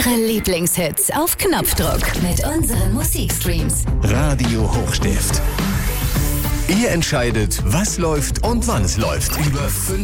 Ihre Lieblingshits auf Knopfdruck mit unseren Musikstreams. Radio Hochstift. Ihr entscheidet, was läuft und wann es läuft. Über